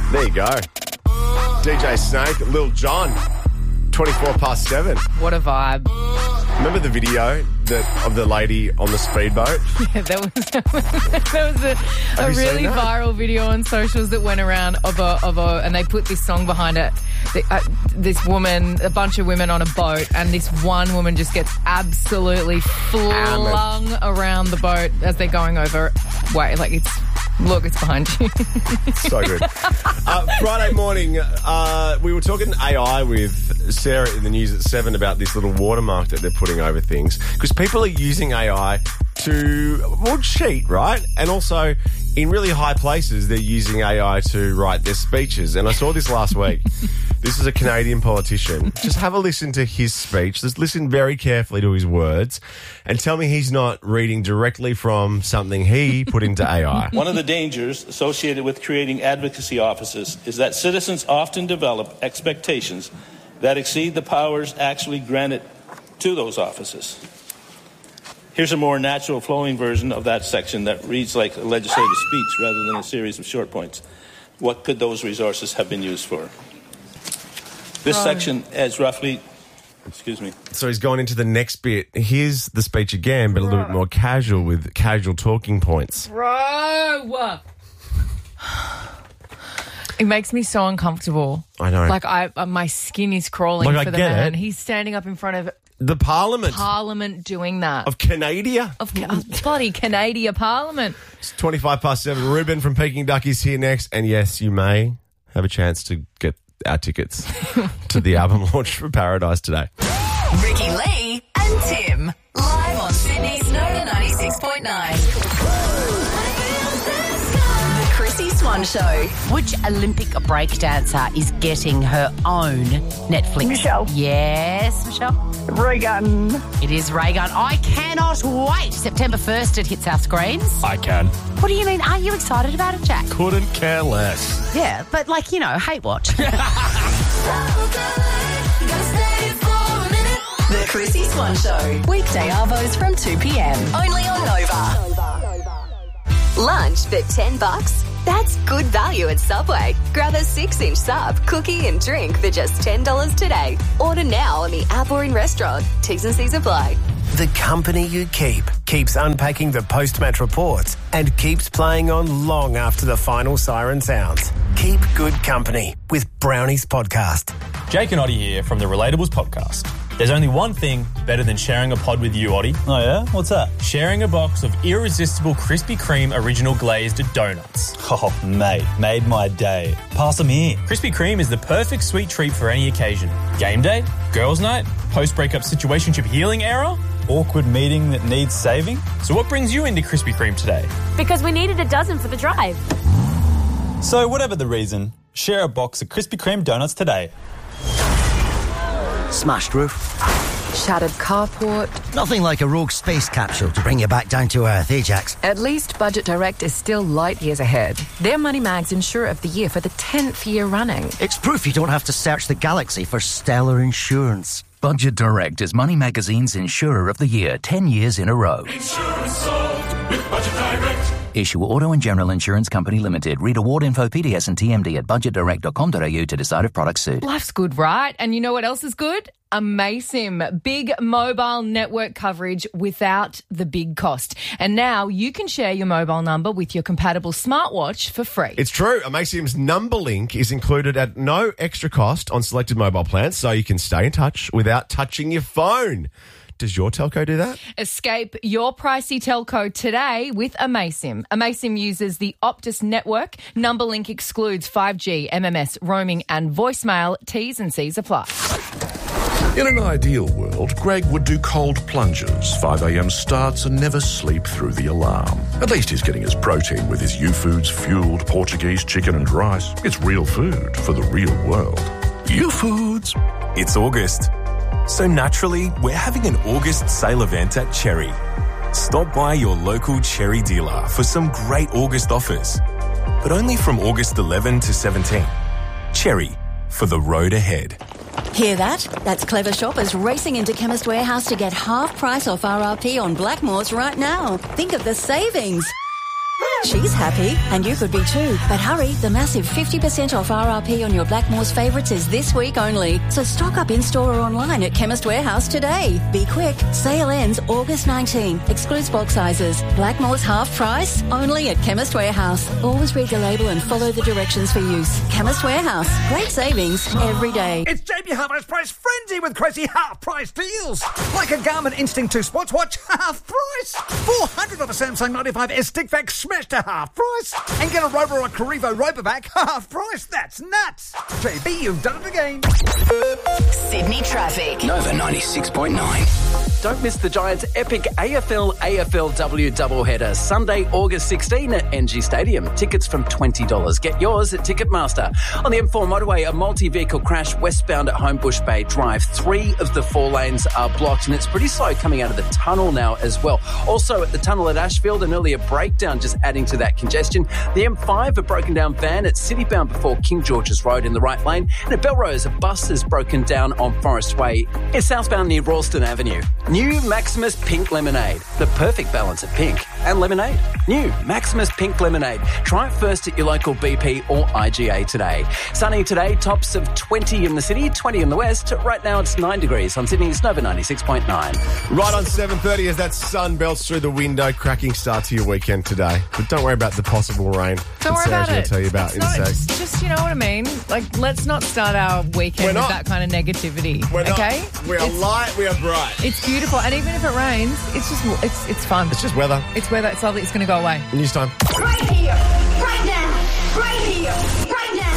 There you go. DJ Snake, Lil Jon, 7:24. What a vibe. Remember the video of the lady on the speedboat? Yeah, that was a really viral video on socials that went around and they put this song behind it. This woman, a bunch of women on a boat, and this one woman just gets absolutely flung around the boat as they're going over. Wait, like it's behind you. So good. Friday morning, we were talking AI with Sarah in the news at 7 about this little watermark that they're putting over things. Because people are using AI to cheat, right? And also, in really high places, they're using AI to write their speeches. And I saw this last week. This is a Canadian politician. Just have a listen to his speech. Just listen very carefully to his words and tell me he's not reading directly from something he put into AI. One of the dangers associated with creating advocacy offices is that citizens often develop expectations that exceed the powers actually granted to those offices. Here's a more natural flowing version of that section that reads like a legislative speech rather than a series of short points. What could those resources have been used for? This section has roughly... Excuse me. So he's gone into the next bit. Here's the speech again, but a little bit more casual with casual talking points. Bro! It makes me so uncomfortable. I know. Like my skin is crawling for the man. He's standing up in front of the Parliament. Parliament doing that. Of Canada. Of bloody Canada Parliament. It's 7:25. Ruben from Peking Duck is here next. And yes, you may have a chance to get our tickets to the album launch for Paradise today. Ricky Lee and Tim, live on Sydney's Nova 96.9. The Chrissy Swan Show. Which Olympic breakdancer is getting her own Netflix? Michelle. Yes, Michelle. Reagan. It is Reagan. I cannot wait. September 1st it hits our screens. I can. What do you mean? Are you excited about it, Jack? Couldn't care less. Yeah, but hate watch. The Chrissy Swan Show. Weekday arvos from 2 p.m. Only on Nova. Lunch for $10? That's good value at Subway. Grab a 6-inch sub, cookie and drink for just $10 today. Order now on the app or in restaurant. T's and C's apply. The company you keep keeps unpacking the post-match reports and keeps playing on long after the final siren sounds. Keep good company with Brownies Podcast. Jake and Oddie here from the Relatables Podcast. There's only one thing better than sharing a pod with you, Oddie. Oh, yeah? What's that? Sharing a box of irresistible Krispy Kreme original glazed donuts. Oh, mate, made my day. Pass them here. Krispy Kreme is the perfect sweet treat for any occasion. Game day, girls' night, post-breakup situationship healing era, awkward meeting that needs saving. So what brings you into Krispy Kreme today? Because we needed a dozen for the drive. So whatever the reason, share a box of Krispy Kreme donuts today. Smashed roof. Shattered carport. Nothing like a rogue space capsule to bring you back down to earth, Ajax. At least Budget Direct is still light years ahead. They're Money Mag's Insurer of the Year for the 10th year running. It's proof you don't have to search the galaxy for stellar insurance. Budget Direct is Money Magazine's Insurer of the Year 10 years in a row. Insurance sold with Budget Direct. Issue Auto and General Insurance Company Limited. Read award info, PDS and TMD at budgetdirect.com.au to decide if products suit. Life's good, right? And you know what else is good? Amaysim, big mobile network coverage without the big cost. And now you can share your mobile number with your compatible smartwatch for free. It's true. Amaysim's number link is included at no extra cost on selected mobile plans, so you can stay in touch without touching your phone. Does your telco do that? Escape your pricey telco today with Amaysim. Amaysim uses the Optus network. Number link excludes 5G, MMS, roaming and voicemail. T's and C's apply. In an ideal world, Greg would do cold plunges, 5 a.m. starts and never sleep through the alarm. At least he's getting his protein with his U-Foods fueled Portuguese chicken and rice. It's real food for the real world. U-Foods. It's August. So naturally, we're having an August sale event at Cherry. Stop by your local Cherry dealer for some great August offers. But only from August 11 to 17. Cherry, for the road ahead. Hear that? That's clever shoppers racing into Chemist Warehouse to get half price off RRP on Blackmores right now. Think of the savings. She's happy, and you could be too. But hurry, the massive 50% off RRP on your Blackmores favourites is this week only. So stock up in-store or online at Chemist Warehouse today. Be quick. Sale ends August 19. Excludes bulk sizes. Blackmores half price, only at Chemist Warehouse. Always read the label and follow the directions for use. Chemist Warehouse. Great savings every day. It's JB Hi-Fi's price frenzy with crazy half-price deals. Like a Garmin Instinct 2 sports watch, half price. 400 of a Samsung 95S stick vac smashed to half price. And get a Roborock Carrivo Robovac half price. That's nuts. JB, you've done it again. Sydney traffic. Nova 96.9. Don't miss the Giants' epic AFL-AFLW doubleheader, Sunday, August 16 at NG Stadium. Tickets from $20. Get yours at Ticketmaster. On the M4 motorway, a multi-vehicle crash westbound at Homebush Bay Drive. 3 of the 4 lanes are blocked, and it's pretty slow coming out of the tunnel now as well. Also at the tunnel at Ashfield, an earlier breakdown just adding to that congestion. The M5, a broken down van at Citybound before King George's Road in the right lane. And at Belrose, a bus is broken down on Forest Way. It's southbound near Ralston Avenue. New Maximus Pink Lemonade. The perfect balance of pink and lemonade. New Maximus Pink Lemonade. Try it first at your local BP or IGA today. Sunny today, tops of 20 in the city, 20 in the west. Right now it's 9 degrees on Sydney's Nova 96.9. Right on 7:30 as that sun belts through the window. Cracking start to your weekend today. But don't worry about the possible rain. Don't worry about it. Going to tell you about in a sec. Just, you know what I mean? Like, let's not start our weekend with that kind of negativity. We're not. Okay? We are light, we are bright. It's beautiful. And even if it rains, it's just, it's fun. It's just weather. It's weather. It's lovely. It's going to go away. News time. Right here, right now, right here, right now.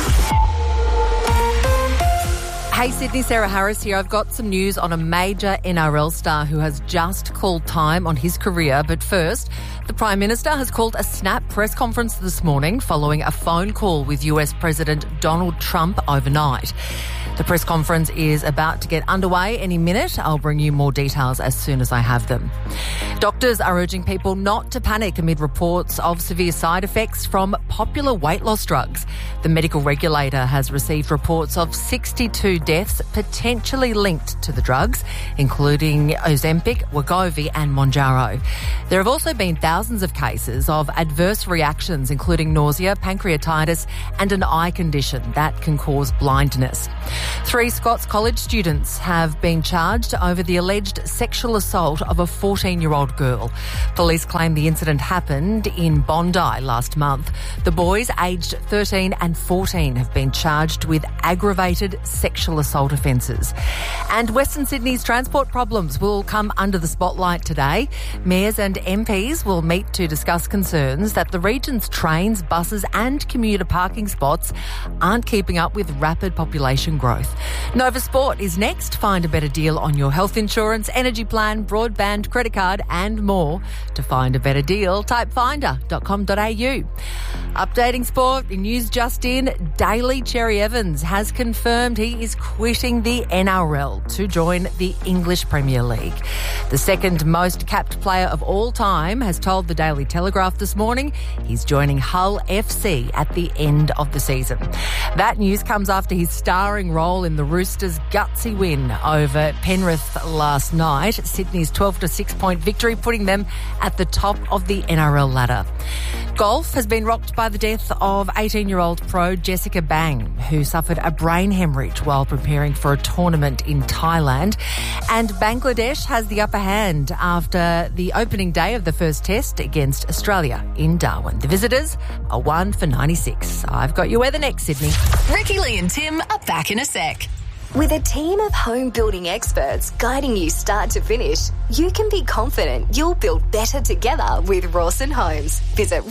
Hey Sydney, Sarah Harris here. I've got some news on a major NRL star who has just called time on his career. But first, the Prime Minister has called a snap press conference this morning following a phone call with US President Donald Trump overnight. The press conference is about to get underway any minute. I'll bring you more details as soon as I have them. Doctors are urging people not to panic amid reports of severe side effects from popular weight loss drugs. The medical regulator has received reports of 62 deaths potentially linked to the drugs, including Ozempic, Wegovy and Mounjaro. There have also been thousands of cases of adverse reactions, including nausea, pancreatitis and an eye condition that can cause blindness. 3 Scots College students have been charged over the alleged sexual assault of a 14-year-old girl. Police claim the incident happened in Bondi last month. The boys, aged 13 and 14, have been charged with aggravated sexual assault offences. And Western Sydney's transport problems will come under the spotlight today. Mayors and MPs will meet to discuss concerns that the region's trains, buses and commuter parking spots aren't keeping up with rapid population growth. Nova Sport is next. Find a better deal on your health insurance, energy plan, broadband, credit card and more. To find a better deal, type finder.com.au. Updating sport, news just in, Daly Cherry Evans has confirmed he is quitting the NRL to join the English Premier League. The second most capped player of all time has told the Daily Telegraph this morning he's joining Hull FC at the end of the season. That news comes after his starring role in the Roosters' gutsy win over Penrith last night. Sydney's 12-6 point victory, putting them at the top of the NRL ladder. Golf has been rocked by the death of 18-year-old pro Jessica Bang, who suffered a brain hemorrhage while preparing for a tournament in Thailand. And Bangladesh has the upper hand after the opening day of the first test against Australia in Darwin. The visitors are 1 for 96. I've got your weather next, Sydney. Ricky, Lee and Tim are back in a sec. With a team of home building experts guiding you start to finish, you can be confident you'll build better together with Rawson Homes. Visit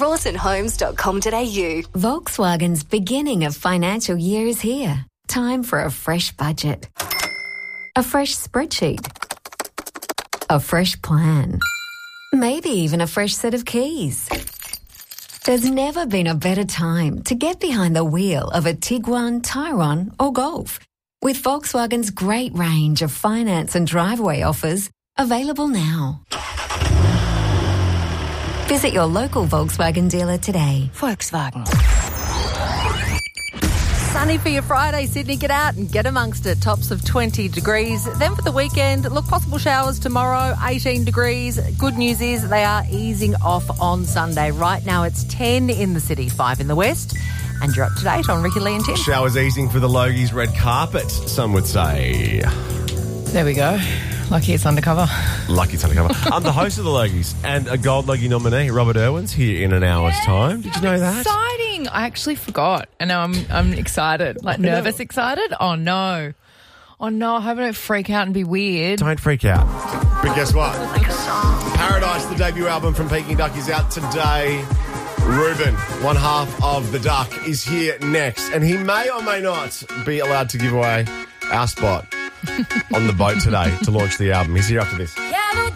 rawsonhomes.com.au. Volkswagen's beginning of financial year is here. Time for a fresh budget. A fresh spreadsheet. A fresh plan. Maybe even a fresh set of keys. There's never been a better time to get behind the wheel of a Tiguan, Tyrone or Golf. With Volkswagen's great range of finance and driveway offers available now. Visit your local Volkswagen dealer today. Volkswagen. Sunny for your Friday, Sydney. Get out and get amongst it. Tops of 20 degrees. Then for the weekend, look, possible showers tomorrow, 18 degrees. Good news is they are easing off on Sunday. Right now it's 10 in the city, 5 in the west. And you're up to date on Ricky Lee and Tim. Showers easing for the Logies red carpet, some would say. There we go. Lucky it's undercover. Lucky it's undercover. I'm the host of the Logies and a Gold Logie nominee, Robert Irwin's here in an hour's time. Did you know that? Exciting. I actually forgot. And now I'm excited. Like nervous excited? Oh, no. Oh, no. I hope I don't freak out and be weird. Don't freak out. But guess what? Paradise, the debut album from Peking Duck, is out today. Ruben, one half of the Duck, is here next. And he may or may not be allowed to give away our spot on the boat today to launch the album. He's here after this.